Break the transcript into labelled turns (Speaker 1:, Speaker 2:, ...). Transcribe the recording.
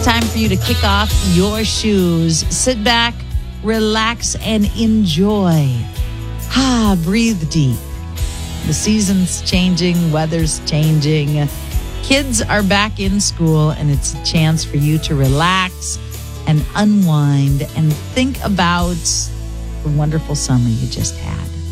Speaker 1: time for you to kick off your shoes. Sit back, relax, and enjoy. Breathe deep. The season's changing, weather's changing. Kids are back in school, and it's a chance for you to relax and unwind and think about the wonderful summer you just had.